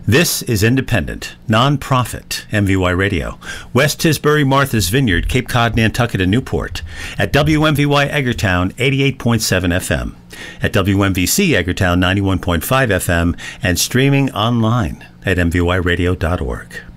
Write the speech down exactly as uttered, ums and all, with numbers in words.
This is independent, non-profit M V Y Radio. West Tisbury, Martha's Vineyard, Cape Cod, Nantucket, and Newport. At W M V Y Eggertown, eighty-eight point seven F M. At W M V C Eggertown, ninety-one point five F M. And streaming online at m v y radio dot org.